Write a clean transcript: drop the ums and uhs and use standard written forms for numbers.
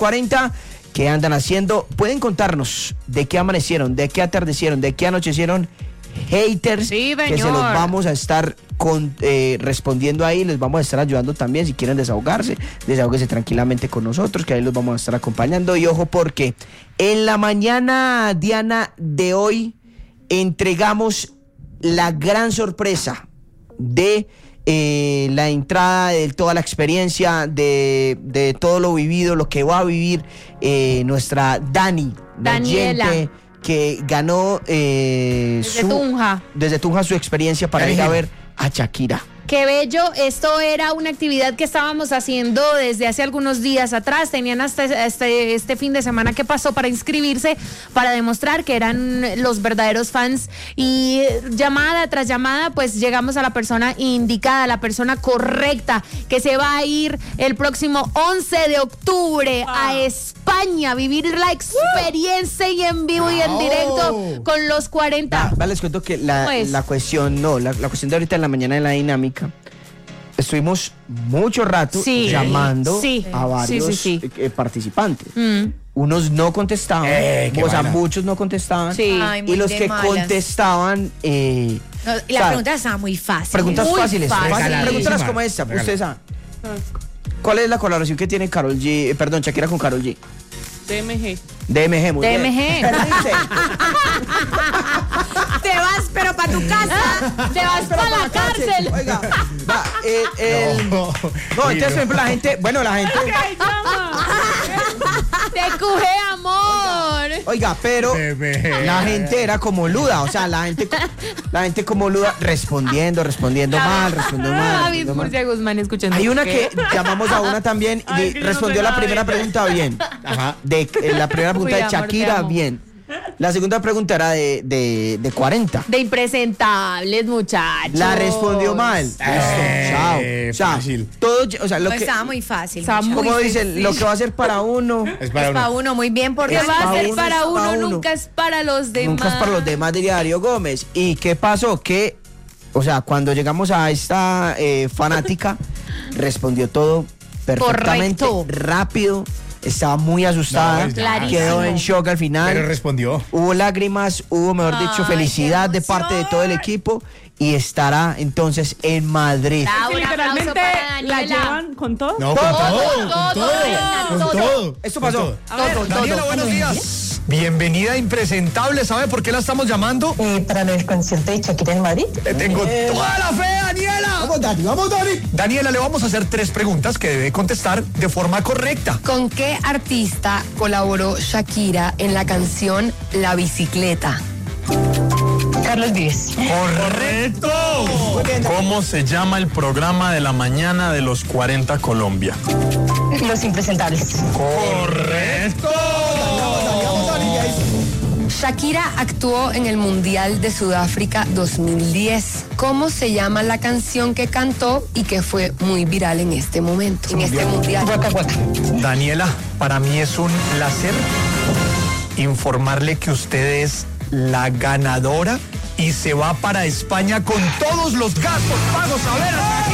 40. ¿Qué andan haciendo? Pueden contarnos de qué amanecieron, de qué atardecieron, de qué anochecieron haters, sí, que se los vamos a estar respondiendo ahí, les vamos a estar ayudando también. Si quieren desahóguense tranquilamente con nosotros, que ahí los vamos a estar acompañando. Y ojo, porque en la mañana, Diana, de hoy entregamos la gran sorpresa de la entrada de toda la experiencia, de todo lo vivido, lo que va a vivir nuestra Daniela, que ganó desde Tunja su experiencia para ir a ver a Shakira. Qué bello, esto era una actividad que estábamos haciendo desde hace algunos días atrás, tenían hasta este fin de semana que pasó para inscribirse, para demostrar que eran los verdaderos fans, y llamada tras llamada pues llegamos a la persona indicada, la persona correcta, que se va a ir el próximo 11 de octubre a España a vivir la experiencia y en vivo y en directo con los 40. Les cuento que la cuestión de ahorita en la mañana de la dinámica, estuvimos mucho rato llamando a varios participantes. Unos no contestaban, muchos no contestaban. Y los que contestaban... y la pregunta estaba muy fácil. Preguntas fáciles. Pregúntalas como esta. Ustedes saben. ¿Cuál es la colaboración que tiene Shakira con Karol G? DMG, muy bien. Te vas, pero para tu casa. Te vas para la cárcel. Oiga, entonces la gente... Te cuje, amor. Oiga, pero la gente era como luda, o sea, la gente como luda respondiendo mal. David Murcia Guzmán escuchando. Hay una que llamamos a una también y respondió la primera pregunta bien. Ajá. La primera pregunta de Shakira, bien. La segunda pregunta era de 40. De impresentables, muchachos. La respondió mal. Chao. Fácil. Todo, o sea, estaba muy fácil. Como dicen, lo que va a ser para uno es para uno, muy bien, porque lo que va a ser para uno nunca es para los demás. Nunca es para los demás, diría Darío Gómez. ¿Y qué pasó? Que, o sea, cuando llegamos a esta fanática, respondió todo perfectamente, rápido. Estaba muy asustada, quedó en shock al final. Pero respondió. Hubo lágrimas, hubo, mejor dicho, felicidad de parte de todo el equipo. Y estará entonces en Madrid. Literalmente la llevan con todo. No, con todo. Esto pasó. Daniela, buenos días. Bienvenida a Impresentable. ¿Sabe por qué la estamos llamando? Para el concierto de Shakira en Madrid. Tengo toda la fe, Daniela. Vamos, Dani. Daniela, le vamos a hacer 3 preguntas que debe contestar de forma correcta. ¿Con qué artista colaboró Shakira en la canción La Bicicleta? Carlos Vives. ¡Correcto! ¿Cómo se llama el programa de la mañana de los 40 Colombia? Los Impresentables. ¡Correcto! Shakira actuó en el Mundial de Sudáfrica 2010. ¿Cómo se llama la canción que cantó y que fue muy viral en este momento, en este Mundial? Daniela, para mí es un placer informarle que usted es la ganadora y se va para España con todos los gastos pagos. A ver,